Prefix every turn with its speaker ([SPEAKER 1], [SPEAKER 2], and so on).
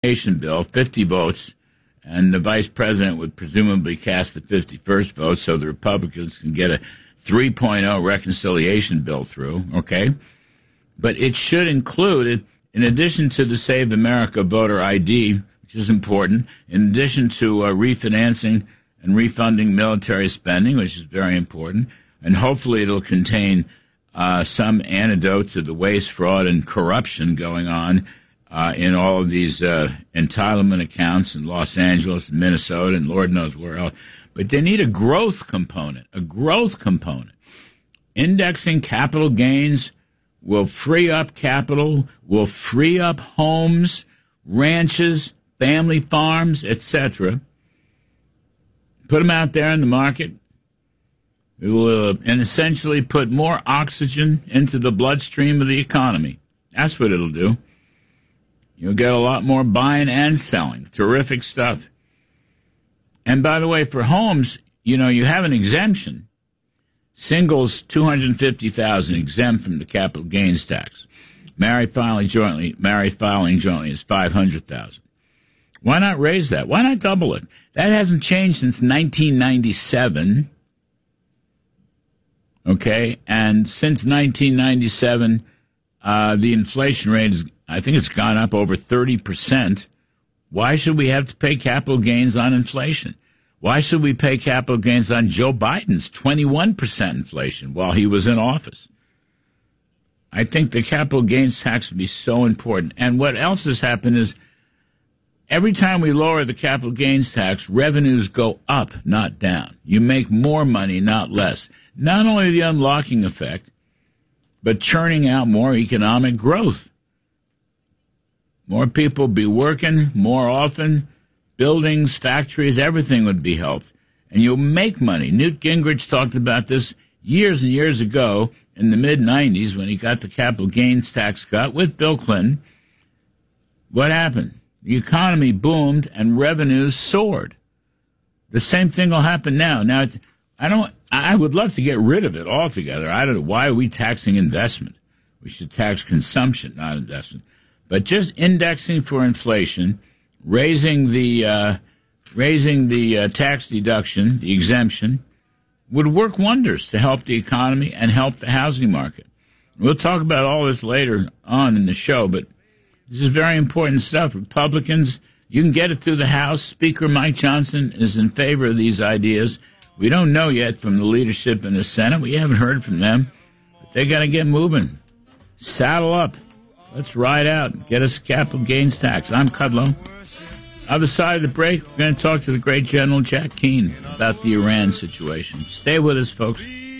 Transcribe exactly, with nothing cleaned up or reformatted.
[SPEAKER 1] bill, fifty votes, and the vice president would presumably cast the fifty-first vote so the Republicans can get a three point oh reconciliation bill through, okay? But it should include, in addition to the Save America voter I D, which is important, in addition to uh, refinancing and refunding military spending, which is very important, and hopefully it'll contain uh, some antidote to the waste, fraud, and corruption going on uh, in all of these uh, entitlement accounts in Los Angeles and Minnesota and Lord knows where else. But they need a growth component, a growth component. Indexing capital gains will free up capital, will free up homes, ranches, family farms, et cetera. Put them out there in the market. It will, uh, and essentially put more oxygen into the bloodstream of the economy. That's what it'll do. You'll get a lot more buying and selling. Terrific stuff. And by the way, for homes, you know, you have an exemption. Singles, two hundred fifty thousand dollars exempt from the capital gains tax. Married filing jointly, married filing jointly is five hundred thousand dollars. Why not raise that? Why not double it? That hasn't changed since nineteen ninety-seven. Okay, and since nineteen ninety-seven, uh, the inflation rate is, I think it's gone up over thirty percent. Why should we have to pay capital gains on inflation? Why should we pay capital gains on Joe Biden's twenty-one percent inflation while he was in office? I think the capital gains tax would be so important. And what else has happened is every time we lower the capital gains tax, revenues go up, not down. You make more money, not less. Not only the unlocking effect, but churning out more economic growth. More people be working more often. Buildings, factories, everything would be helped. And you'll make money. Newt Gingrich talked about this years and years ago in the mid nineties when he got the capital gains tax cut with Bill Clinton. What happened? The economy boomed and revenues soared. The same thing will happen now. Now, it's, I don't. I would love to get rid of it altogether. I don't know. Why are we taxing investment? We should tax consumption, not investment. But just indexing for inflation, raising the uh, raising the uh, tax deduction, the exemption, would work wonders to help the economy and help the housing market. We'll talk about all this later on in the show, but this is very important stuff. Republicans, you can get it through the House. Speaker Mike Johnson is in favor of these ideas. We don't know yet from the leadership in the Senate. We haven't heard from them, but they got to get moving. Saddle up. Let's ride out. Get us a capital gains tax. I'm Kudlow. Other side of the break, we're going to talk to the great General Jack Keane about the Iran situation. Stay with us, folks.